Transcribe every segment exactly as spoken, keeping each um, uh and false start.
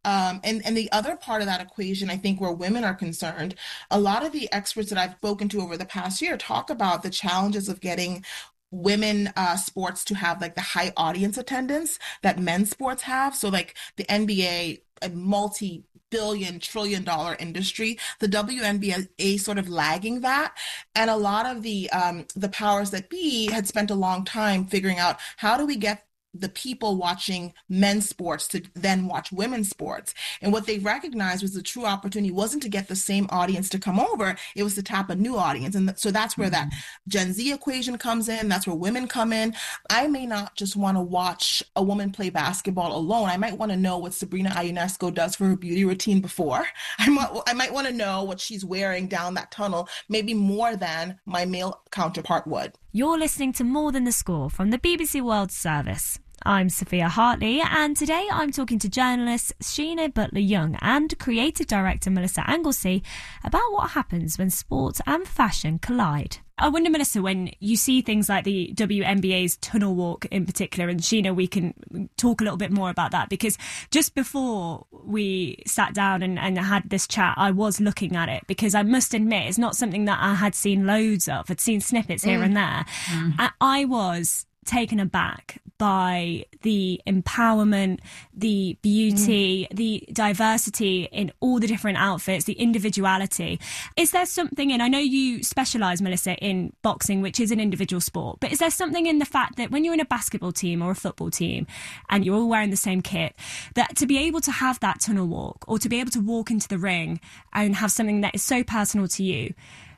Um, and, and the other part of that equation, I think, where women are concerned, a lot of the experts that I've spoken to over the past year talk about the challenges of getting women uh, sports to have like the high audience attendance that men's sports have. So like the N B A, a multi-billion, trillion dollar industry, the W N B A sort of lagging that. And a lot of the um, the powers that be had spent a long time figuring out how do we get the people watching men's sports to then watch women's sports. And what they recognized was the true opportunity wasn't to get the same audience to come over, it was to tap a new audience. And th- so that's where that Gen Z equation comes in. That's where women come in. I may not just want to watch a woman play basketball alone. I might want to know what Sabrina Ionesco does for her beauty routine before. I might, I might want to know what she's wearing down that tunnel, maybe more than my male counterpart would. You're listening to More Than the Score from the B B C World Service. I'm Sophia Hartley, and today I'm talking to journalists Sheena Butler-Young and creative director Melissa Anglesey about what happens when sport and fashion collide. I wonder, Melissa, when you see things like the W N B A's tunnel walk in particular, and Sheena, we can talk a little bit more about that, because just before we sat down and, and had this chat, I was looking at it, because I must admit it's not something that I had seen loads of. I'd seen snippets here Mm. and there. Mm. And I was taken aback by the empowerment, the beauty, mm. the diversity in all the different outfits, the individuality. Is there something in, I know you specialise, Melissa, in boxing, which is an individual sport, but is there something in the fact that when you're in a basketball team or a football team and you're all wearing the same kit, that to be able to have that tunnel walk or to be able to walk into the ring and have something that is so personal to you,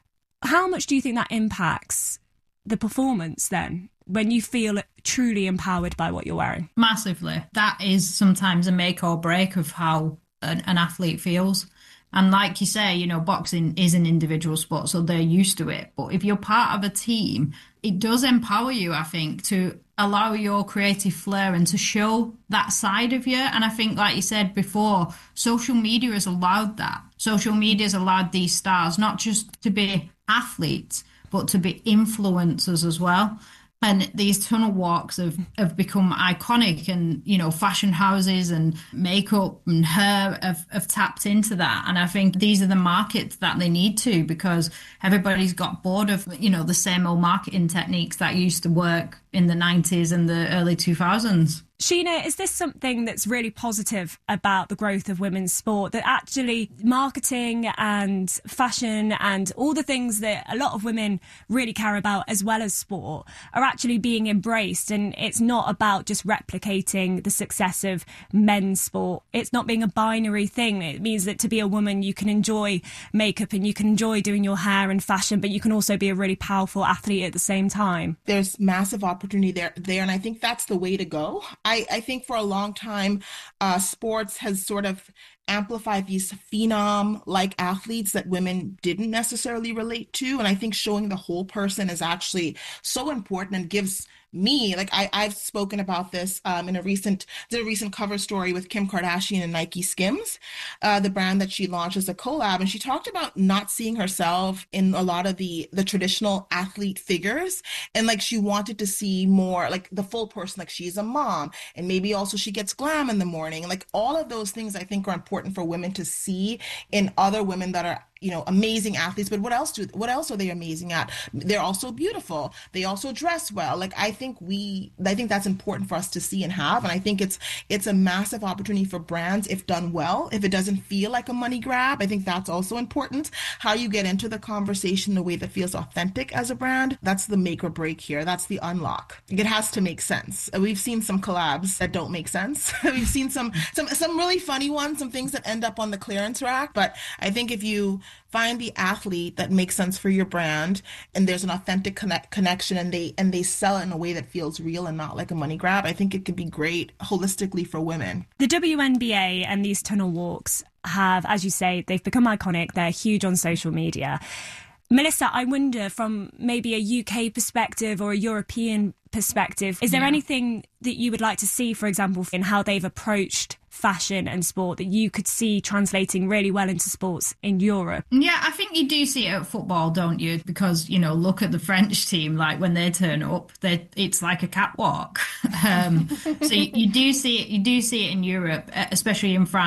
how much do you think that impacts the performance then, when you feel truly empowered by what you're wearing? Massively. That is sometimes a make or break of how an, an athlete feels. And like you say, you know, boxing is an individual sport, so they're used to it. But if you're part of a team, it does empower you, I think, to allow your creative flair and to show that side of you. And I think, like you said before, social media has allowed that. Social media has allowed these stars not just to be athletes, but to be influencers as well. And these tunnel walks have, have become iconic, and, you know, fashion houses and makeup and hair have, have tapped into that. And I think these are the markets that they need to, because everybody's got bored of, you know, the same old marketing techniques that used to work in the nineties and the early two thousands. Sheena, is this something that's really positive about the growth of women's sport, that actually marketing and fashion and all the things that a lot of women really care about as well as sport are actually being embraced, and it's not about just replicating the success of men's sport? It's not being a binary thing. It means that to be a woman, you can enjoy makeup and you can enjoy doing your hair and fashion, but you can also be a really powerful athlete at the same time. There's massive opportunity there, there, and I think that's the way to go. I, I think for a long time, uh, sports has sort of amplified these phenom-like athletes that women didn't necessarily relate to. And I think showing the whole person is actually so important and gives me, like I, I've spoken about this um, in a recent, did a recent cover story with Kim Kardashian and Nike Skims, uh, the brand that she launched as a collab. And she talked about not seeing herself in a lot of the, the traditional athlete figures. And like, she wanted to see more like the full person, like she's a mom, and maybe also she gets glam in the morning. Like all of those things I think are important for women to see in other women that are, you know, amazing athletes. But what else do, what else are they amazing at? They're also beautiful. They also dress well. Like, I think we, I think that's important for us to see and have. And I think it's, it's a massive opportunity for brands if done well, if it doesn't feel like a money grab. I think that's also important. How you get into the conversation in a way that feels authentic as a brand, that's the make or break here. That's the unlock. It has to make sense. We've seen some collabs that don't make sense. We've seen some, some, some really funny ones, some things that end up on the clearance rack. But I think if you find the athlete that makes sense for your brand and there's an authentic connect, connection and they and they sell it in a way that feels real and not like a money grab, I think it could be great holistically for women. The W N B A and these tunnel walks have, as you say, they've become iconic. They're huge on social media. Melissa, I wonder, from maybe a U K perspective or a European perspective, is there Yeah. anything that you would like to see, for example, in how they've approached fashion and sport that you could see translating really well into sports in Europe? Yeah, I think you do see it at football, don't you? Because, you know, look at the French team, like when they turn up, they it's like a catwalk. Um, so you, you do see it, you do see it in Europe, especially in France.